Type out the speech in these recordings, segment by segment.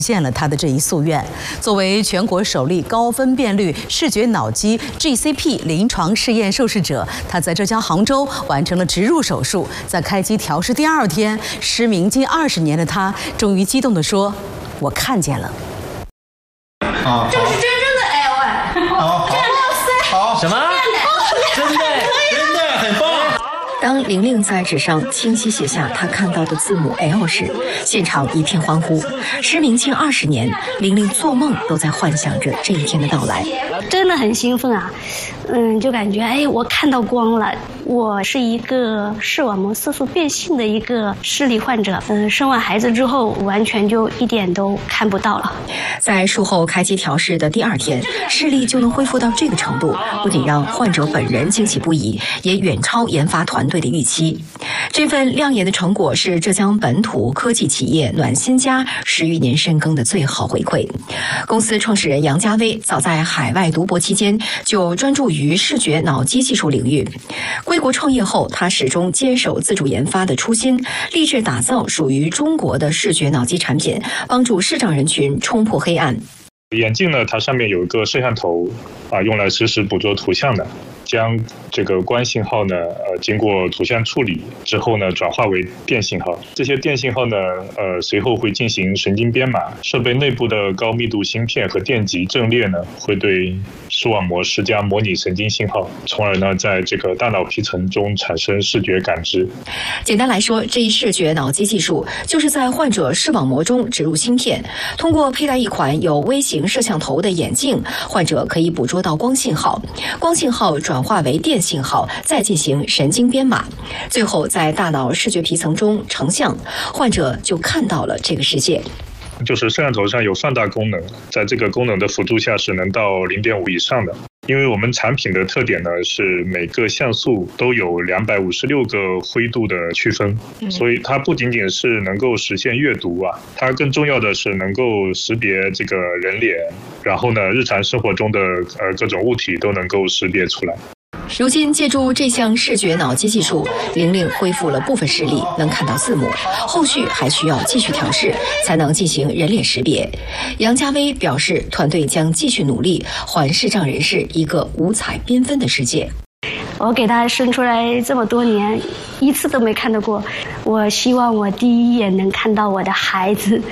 现了他的这一夙愿。作为全国首例高分辨率视觉脑机 GCP 临床试验受试者，他在浙江杭州完成了植入手术。在开机调试第2天，失明近20年的他终于激动地说：“我看见了。” 这是真正的 L 啊！ 好，什么？真的，很棒。 当玲玲在纸上清晰写下她看到的字母 L 时，现场一片欢呼。失明近20年，玲玲做梦都在幻想着这一天的到来， 真的很兴奋啊！就感觉我看到光了。我是一个视网膜色素变性的一个视力患者，生完孩子之后完全就一点都看不到了。 在术后开机调试的第2天，视力就能恢复到这个程度，不仅让患者本人惊喜不已，也远超研发团队的预期。这份亮眼的成果是浙江本土科技企业暖心家10余年深耕的最好回馈。公司创始人杨家威早在海外读博期间就专注于视觉脑机技术领域。归国创业后，他始终坚守自主研发的初心，立志打造属于中国的视觉脑机产品，帮助视障人群冲破黑暗。 眼镜呢，它上面有一个摄像头用来实时捕捉图像的。将这个光信号呢，经过图像处理之后呢，转化为电信号。这些电信号呢，随后会进行神经编码。设备内部的高密度芯片和电极阵列呢，会对视网膜施加模拟神经信号，从而呢，在这个大脑皮层中产生视觉感知。 简单来说，这一视觉脑机技术就是在患者视网膜中植入芯片，通过佩戴一款有微型摄像头的眼镜，患者可以捕捉到光信号，光信号转化为电信号，再进行神经编码，最后在大脑视觉皮层中成像，患者就看到了这个世界。 就是摄像头上有放大功能，在这个功能的辅助下是能到0.5以上的。因为我们产品的特点呢是每个像素都有256个灰度的区分，所以它不仅仅是能够实现阅读它更重要的是能够识别这个人脸，然后呢日常生活中的各种物体都能够识别出来。 如今借助这项视觉脑机技术，玲玲恢复了部分视力，能看到字母，后续还需要继续调试，才能进行人脸识别。杨家威表示，团队将继续努力，还视障人士一个五彩缤纷的世界。 我给他生出来这么多年，一次都没看到过。我希望我第一眼能看到我的孩子。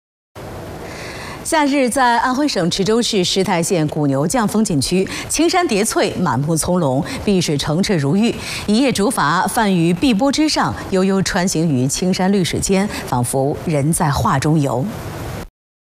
夏日在安徽省池州市石台县古牛降风景区，青山叠翠，满目葱茏，碧水澄澈如玉，一叶竹筏泛于碧波之上，悠悠穿行于青山绿水间，仿佛人在画中游。